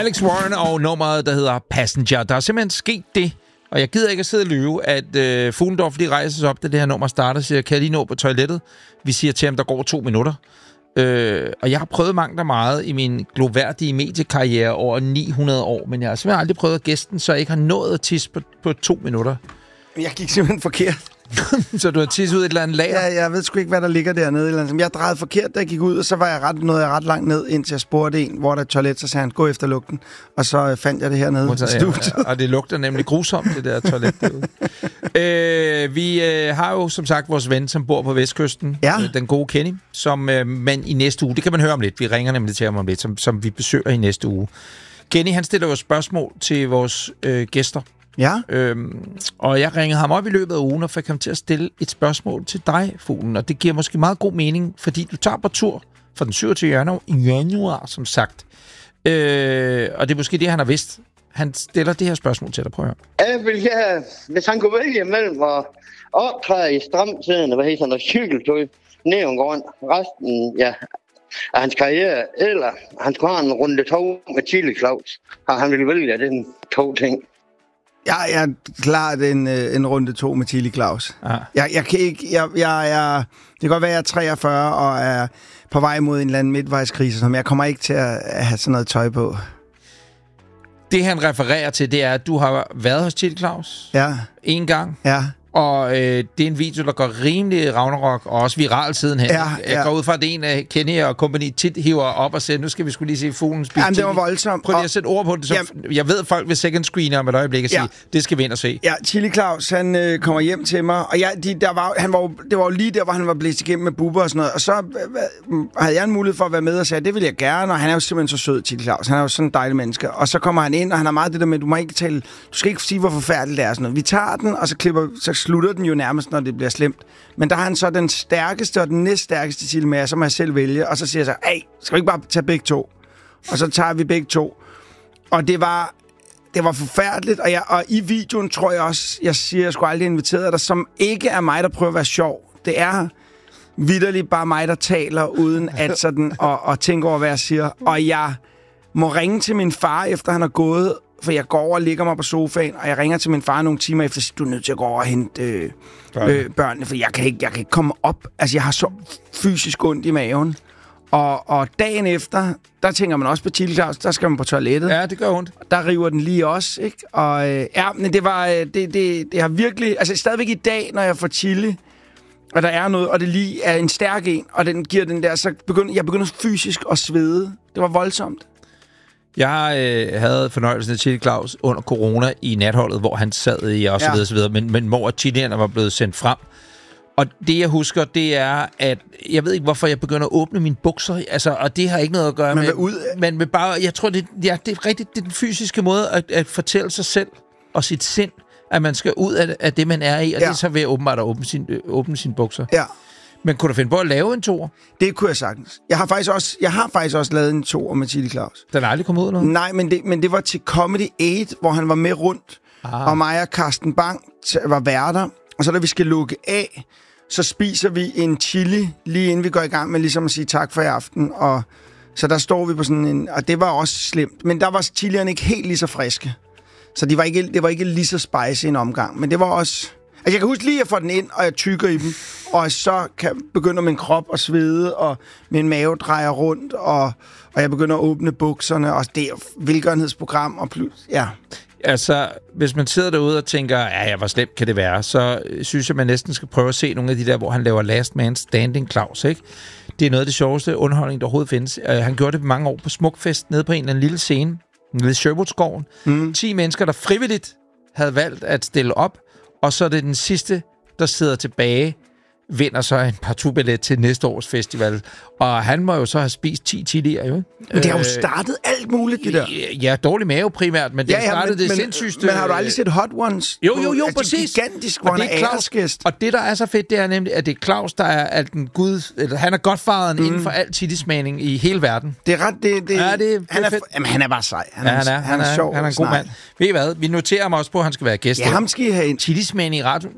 Alex Warren og nummeret, der hedder Passenger. Der er simpelthen sket det, og jeg gider ikke at sidde og lyve, at Fuglendorf lige rejser sig op, da det her nummer starter, siger, kan jeg lige nå på toilettet? Vi siger til ham, der går 2 minutter. Og jeg har prøvet mangt og meget i min gloværdige mediekarriere over 900 år, men jeg har simpelthen aldrig prøvet at gæste den, så jeg ikke har nået at tisse på 2 minutter. Jeg gik simpelthen forkert. Så du har tisset ud et eller andet lager? Ja, jeg ved sgu ikke, hvad der ligger dernede. Jeg drejede forkert, da jeg gik ud, og så var jeg ret langt ned, indtil jeg spurgte en, hvor der er toilet, så sagde han, gå efter lugten. Og så fandt jeg det hernede i studiet. Ja, og det lugter nemlig grusomt, det der toilet derude. Vi har jo som sagt vores ven, som bor på Vestkysten, den gode Kenny, som man i næste uge, det kan man høre om lidt, vi ringer nemlig til ham om lidt, som vi besøger i næste uge. Kenny, han stiller jo spørgsmål til vores gæster. Ja. Og jeg ringede ham op i løbet af ugen og fik ham til at stille et spørgsmål til dig, Fuglen. Og det giver måske meget god mening, fordi du tager på tur fra den 27. januar, som sagt. Og det er måske det, han har vidst. Han stiller det her spørgsmål til dig. Prøv at høre. Hvis han kunne vælge mellem at optræde i stramtiden, og cykeltøj, neongården, resten af hans karriere, eller han skulle have en runde 2 med Chili Claus, og han ville vælge den 2 ting. Jeg er klart en runde 2 med Chili Claus. Jeg kan ikke... det kan godt være, at jeg er 43 og er på vej mod en eller anden midtvejskrise, som jeg kommer ikke til at have sådan noget tøj på. Det, han refererer til, det er, at du har været hos Chili Claus. Ja. En gang. Ja. Og det er en video, der går rimelig ragnarok, og også viral sidenhen. Ja. Jeg går ud fra, at det er en af Kenny og company tit hiver op og siger, nu skal vi skulle lige se Fuglen spise. Jamen, det var voldsomt. Prøv lige at sætte ord på det. Så jeg ved, at folk vil second screener om et øjeblik og sige, det skal vi ind og se. Ja, Chili Claus, han kommer hjem til mig, og det var jo lige der, hvor han var blæst igennem med Bubber og sådan noget, og så havde jeg en mulighed for at være med og sagde, det vil jeg gerne, og han er jo simpelthen så sød, Chili Claus. Han er jo sådan en dejlig menneske. Og så kommer han ind, og han har meget det der med, du skal ikke sige, hvor forfærdeligt det er. Sådan noget. Vi tager den, og så slutter den jo nærmest, når det bliver slemt. Men der har han så den stærkeste og den næststærkeste chili med, som jeg selv vælge. Og så siger jeg så, skal vi ikke bare tage begge 2? Og så tager vi begge 2. Og det var forfærdeligt. Og i videoen tror jeg også, jeg siger, jeg skulle aldrig invitere dig, som ikke er mig, der prøver at være sjov. Det er vitterligt bare mig, der taler, uden at sådan, og tænke over, hvad jeg siger. Og jeg må ringe til min far, efter han er gået, for jeg går over og ligger mig på sofaen, og jeg ringer til min far nogle timer efter, du er nødt til at gå over og hente børnene, for jeg kan ikke komme op. Altså, jeg har så fysisk ondt i maven. Og dagen efter, der tænker man også på Chili Claus, der skal man på toilettet. Ja, det gør ondt. Der river den lige også, ikke? Og men det var, det har virkelig, altså stadigvæk i dag, når jeg får chili, og der er noget, og det lige er en stærk en, og den giver den der, så begynder fysisk at svede. Det var voldsomt. Jeg havde fornøjelsen af Chili Claus under corona i natholdet, hvor han sad i og så videre, men hvor chilierne var blevet sendt frem. Og det, jeg husker, det er, at jeg ved ikke, hvorfor jeg begynder at åbne mine bukser. Altså, og det har ikke noget at gøre men med bare, jeg tror, det er rigtigt, det er den fysiske måde at fortælle sig selv og sit sind, at man skal ud af det, man er i, og det er så ved åbenbart at åbne sine bukser. Ja. Men kunne du finde på at lave en toer? Det kunne jeg sagtens. Jeg har faktisk også lavet en toer med Chili Claus. Den er aldrig kommet ud noget? Nej, men det var til Comedy 8, hvor han var med rundt, og mig og Carsten Bang var værter. Og så da vi skal lukke af, så spiser vi en chili, lige inden vi går i gang med ligesom at sige tak for i aften. Og så der står vi på sådan en... Og det var også slemt. Men der var chilierne ikke helt lige så friske. Så det var ikke lige så spicy en omgang. Men det var også... Altså, jeg kan huske lige, at jeg får den ind, og jeg tykker i dem. Og så begynder min krop at svede, og min mave drejer rundt, og jeg begynder at åbne bukserne. Og det er velgørenhedsprogram, og ja... Altså, hvis man sidder derude og tænker, hvor slemt kan det være, så synes jeg, man næsten skal prøve at se nogle af de der, hvor han laver Last Man Standing Claus, ikke? Det er noget af det sjoveste underholdning, der overhovedet findes. Han gjorde det mange år på Smukfest, nede på en eller anden lille scene, nede i Sherwoodskoven. 10 mennesker, der frivilligt havde valgt at stille op, og så er det den sidste, der sidder tilbage, vinder så en partout-billet til næste års festival. Og han må jo så have spist 10 chilier, jo. Men det har jo startet alt muligt, det der. Ja, dårlig mave primært, men det startede det sindssygt. Men har du aldrig set Hot Ones? Jo, altså, præcis. Gigantisk, hvor han er æresgæst. Og det, der er så fedt, det er nemlig, at det er Claus, der er alt den han er godfaderen inden for al chilismagning i hele verden. Det er ret, det er fedt. Jamen, han er bare sej. Han er sjov. Han er en god mand. Ved I hvad? Vi noterer ham også på, at han skal være gæst. Ja, ham skal I have ind. Chilismagning i radio.